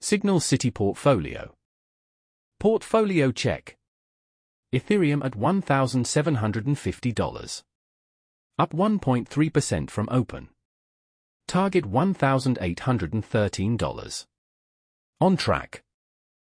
Signal City Portfolio. Portfolio check. Ethereum at $1,750. Up 1.3% from open. Target $1,813. On track.